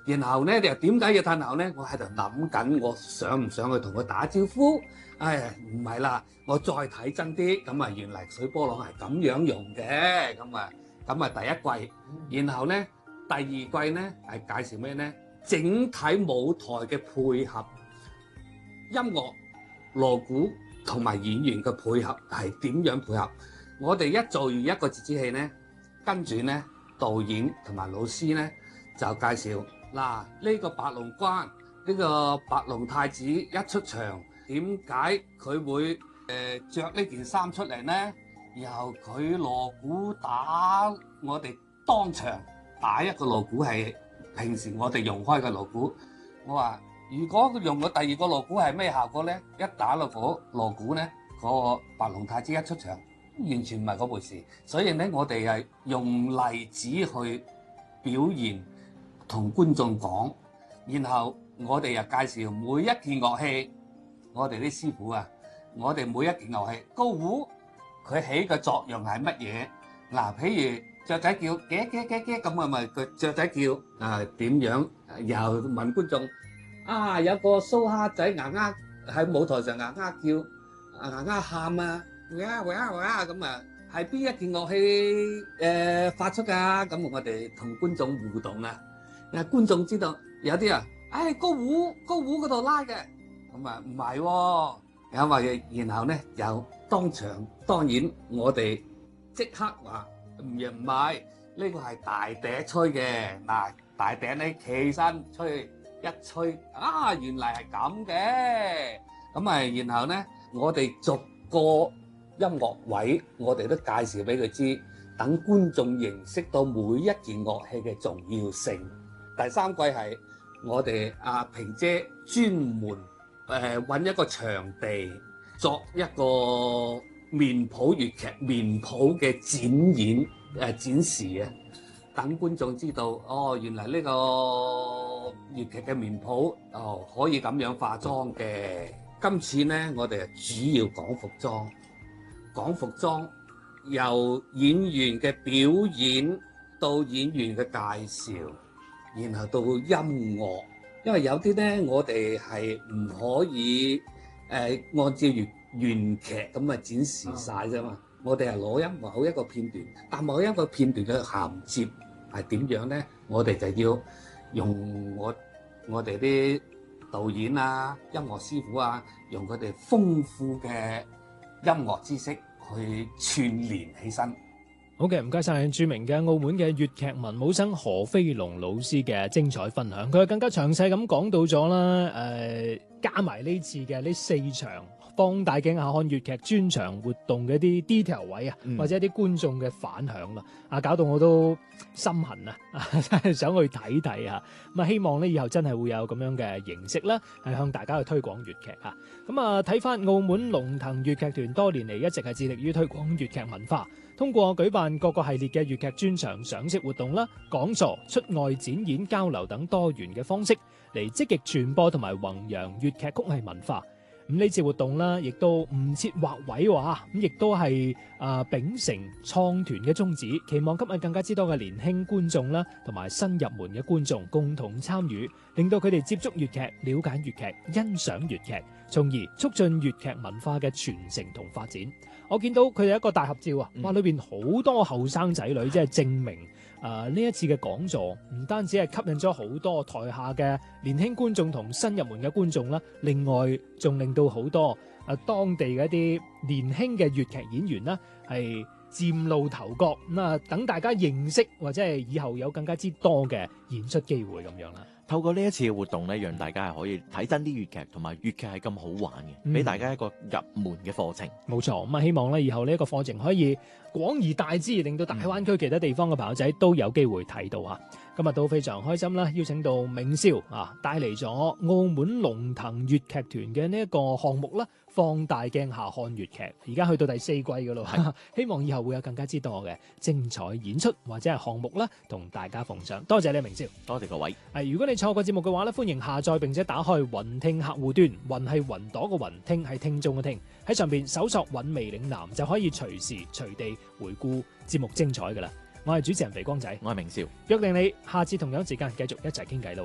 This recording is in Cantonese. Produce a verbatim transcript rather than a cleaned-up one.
然後咧，你又點解要褪後咧？我喺度諗緊，我想唔想去同佢打招呼？哎呀，唔係啦，我再睇真啲，咁啊，原嚟水波浪係咁樣用嘅，咁啊，咁啊，第一季，然後咧，第二季咧係介紹咩咧？整體舞台嘅配合，音樂、鑼鼓同埋演員嘅配合係點樣配合？我哋一做完一個折子戲咧，跟住咧導演同埋老師咧就介紹嗱，呢個白龍關，呢個白龍太子一出場，點解佢會誒著呢件衫出嚟咧？然後佢鑼鼓打我哋當場打一個鑼鼓係平時我哋用開嘅鑼鼓。我話如果佢用個第二個鑼鼓係咩效果咧？一打落嗰鑼鼓咧，嗰個白龍太子一出場，完全唔係嗰回事。所以咧，我哋係用例子去表現，同觀眾講，然後我哋又介紹每一件樂器，我哋啲師傅啊，我哋每一件樂器，高胡佢起嘅作用係乜嘢？嗱，譬如雀仔叫嘅嘅嘅嘅咁啊，咪個雀仔叫啊點樣？又問觀眾啊，有個蘇蝦仔牙牙喺舞台上牙牙叫，牙牙喊啊，喂啊喂啊喂啊咁啊，係邊一件樂器誒發出㗎？咁我哋同觀眾互動啊！誒觀眾知道有啲啊，誒高胡高胡嗰度拉嘅，咁啊唔係喎，因為然後咧又當場當然我哋即刻話唔唔係，呢個係大笛吹嘅，嗱大笛咧企身吹一吹啊，原嚟係咁嘅，咁啊然後咧我哋逐個音樂位我哋都介紹俾佢知，等觀眾認識到每一件樂器嘅重要性。第三季係我哋阿平姐專門誒揾一個場地作一個面譜粵劇面譜嘅展演誒展示啊，等觀眾知道哦，原來呢個粵劇嘅面譜哦可以咁樣化妝嘅。今次呢，我哋主要講服裝，講服裝由演員嘅表演到演員嘅介紹。然後到音樂，因為有啲咧，我哋係唔可以誒、呃、按照原原劇咁啊展示晒啫嘛。我哋係攞一某一個片段，但某一個片段嘅銜接係點樣咧？我哋就要用我我哋啲導演啊、音樂師傅啊，用佢哋豐富嘅音樂知識去串聯起身。 好嘅，唔該晒著名嘅澳門嘅粵劇文武生何飛龍老師嘅精彩分享，佢更加詳細咁講到咗啦，誒、呃、加埋呢次嘅呢四場放大鏡下看粵劇專場活動嘅一啲 detail 位啊，嗯、或者一啲觀眾嘅反響啦，啊搞到我都心痕啊，真係想去睇睇啊！咁啊，希望咧以後真係會有咁樣嘅形式啦，係向大家去推廣粵劇啊！咁啊，睇翻澳門龍騰粵劇團多年嚟一直係致力於推廣粵劇文化，通過舉辦各個系列嘅粵劇專場賞識活動啦、講座、出外展演、交流等多元嘅方式，嚟積極傳播同埋弘揚粵劇曲藝文化。咁呢次活動啦，亦都唔設劃位話，咁亦都係啊秉承創團嘅宗旨，期望吸引更加之多嘅年輕觀眾啦，同埋新入門嘅觀眾共同參與，令到佢哋接觸粵劇、了解粵劇、欣賞粵劇，從而促進粵劇文化嘅傳承同發展。我見到佢哋一個大合照啊，哇！裏邊好多後生仔女，即係證明啊呢一次嘅講座唔單止係吸引咗好多台下嘅年輕觀眾同新入門嘅觀眾啦，另外仲令到好多啊當地嘅一啲年輕嘅粵劇演員啦係嶄露頭角，咁啊等大家認識或者係以後有更加之多嘅演出機會咁樣啦。 透過呢一次嘅活動咧，讓大家係可以睇真啲粵劇，同埋粵劇係咁好玩嘅，俾、嗯、大家一個入門嘅課程。冇錯，咁啊希望咧以後呢一個課程可以廣而大之，令到大灣區其他地方嘅朋友仔都有機會睇到啊！今日都非常開心啦，邀請到明少啊，帶嚟咗澳門龍騰粵劇團嘅呢一個項目啦，放大鏡下看粵劇，而家去到第四季噶咯，希望以後會有更加之多嘅精彩演出或者係項目啦，同大家奉上。多謝你明少，多謝各位。係如果你錯過節目嘅話咧，歡迎下載並且打開雲聽客戶端，雲係雲朵嘅雲，聽係聽眾嘅聽，喺上邊搜索韻味嶺南就可以隨時隨地回顧節目精彩噶啦。我係主持人肥光仔，我係明少，約定你下次同樣時間繼續一齊傾偈咯。